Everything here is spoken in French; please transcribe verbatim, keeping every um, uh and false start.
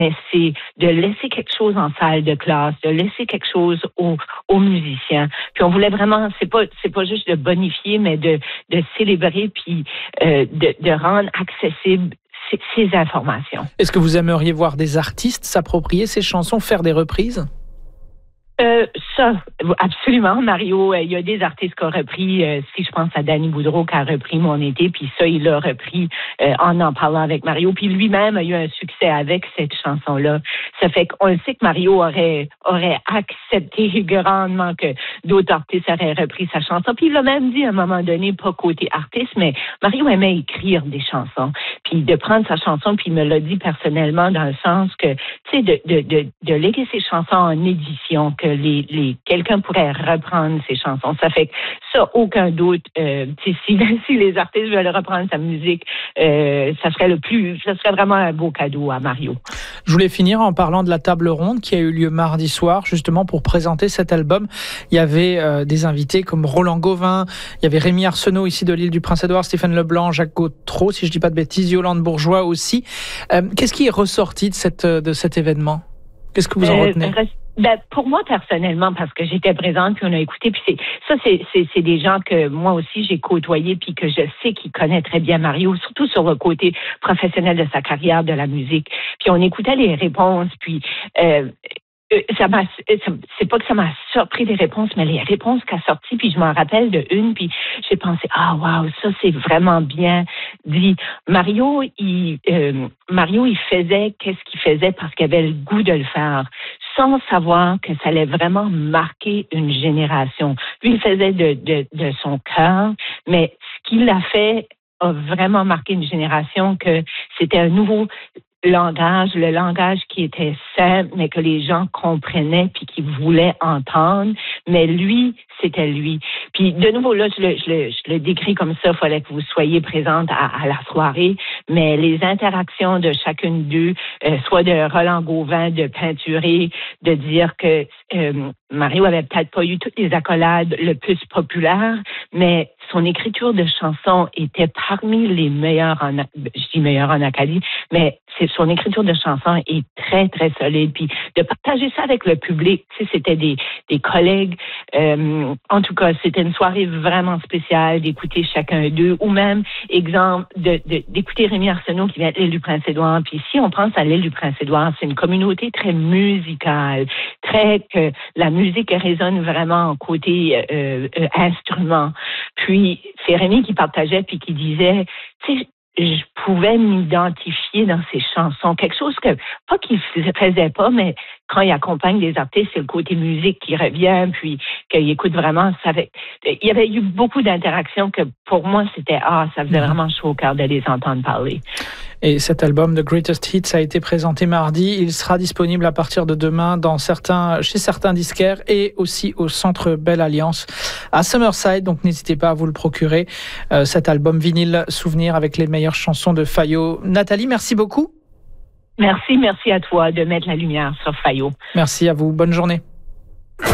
mais c'est de laisser quelque chose en salle de classe, de laisser quelque chose aux, aux musiciens. Puis on voulait vraiment, c'est pas c'est pas juste de bonifier, mais de, de célébrer puis euh, de, de rendre accessible ces, ces informations. Est-ce que vous aimeriez voir des artistes s'approprier ces chansons, faire des reprises? Euh, ça, absolument. Mario, il y a des artistes qui ont repris, euh, si je pense à Danny Boudreau qui a repris Mon été, puis ça, il l'a repris euh, en en parlant avec Mario. Puis lui-même a eu un succès avec cette chanson-là. Ça fait qu'on le sait que Mario aurait aurait accepté grandement que d'autres artistes auraient repris sa chanson. Puis il l'a même dit à un moment donné, pas côté artiste, mais Mario aimait écrire des chansons. Puis de prendre sa chanson, puis il me l'a dit personnellement dans le sens que, tu sais, de, de, de, de léguer ses chansons en édition, que Les, les, quelqu'un pourrait reprendre ses chansons. Ça fait que ça, aucun doute. Euh, si, si les artistes veulent reprendre sa musique, euh, ça serait le plus, ça serait vraiment un beau cadeau à Mario. Je voulais finir en parlant de la table ronde qui a eu lieu mardi soir, justement pour présenter cet album. Il y avait euh, des invités comme Roland Gauvin, il y avait Rémi Arsenault ici de l'île du Prince-Édouard, Stéphane Leblanc, Jacques Gautreau, si je dis pas de bêtises, Yolande Bourgeois aussi. Euh, qu'est-ce qui est ressorti de, cette, de cet événement? Qu'est-ce que vous en retenez? Euh, Ben, pour moi, personnellement, parce que j'étais présente puis on a écouté, puis c'est, ça, c'est, c'est, c'est des gens que moi aussi j'ai côtoyé puis que je sais qu'ils connaissent très bien Mario, surtout sur le côté professionnel de sa carrière de la musique. Puis on écoutait les réponses, puis euh, ça m'a, c'est pas que ça m'a surpris des réponses, mais les réponses qu'a sorties, puis je m'en rappelle de une, puis j'ai pensé, ah wow, ça c'est vraiment bien dit. Mario, il, euh, Mario, il faisait qu'est-ce qu'il faisait parce qu'il avait le goût de le faire, sans savoir que ça allait vraiment marquer une génération. Lui, il faisait de, de, de son cœur, mais ce qu'il a fait a vraiment marqué une génération, que c'était un nouveau langage, le langage qui était simple, mais que les gens comprenaient puis qui voulaient entendre. Mais lui, c'était lui. Puis de nouveau, là, je le, je le, je le décris comme ça, il fallait que vous soyez présente à, à la soirée, mais les interactions de chacune d'eux, euh, soit de Roland Gauvin, de peinturer, de dire que euh, Mario avait peut-être pas eu toutes les accolades le plus populaires, mais son écriture de chansons était parmi les meilleures en, je dis meilleures en Acadie, mais c'est, son écriture de chansons est très, très solide. Puis de partager ça avec le public, tu sais, c'était des, des collègues. Euh, en tout cas, c'était une soirée vraiment spéciale d'écouter chacun d'eux, ou même, exemple, de, de, d'écouter Rémi Arsenault qui vient de l'île du Prince-Édouard. Puis si on pense à l'île du Prince-Édouard, c'est une communauté très musicale, très que la musique résonne vraiment côté euh, euh, instrument. Puis c'est Rémi qui partageait puis qui disait, tu sais, je pouvais m'identifier dans ces chansons. Quelque chose que, pas qu'il ne faisait pas, mais quand il accompagne des artistes, c'est le côté musique qui revient, puis qu'il écoute vraiment. Ça avait, il y avait eu beaucoup d'interactions que, pour moi, c'était, ah, ça faisait vraiment chaud au cœur de les entendre parler. Et cet album, The Greatest Hits, a été présenté mardi. Il sera disponible à partir de demain dans certains, chez certains disquaires et aussi au Centre Belle Alliance à Summerside. Donc n'hésitez pas à vous le procurer, euh, cet album vinyle souvenir avec les meilleures chansons de Fayo. Nathalie, merci beaucoup. Merci, merci à toi de mettre la lumière sur Fayo. Merci à vous. Bonne journée.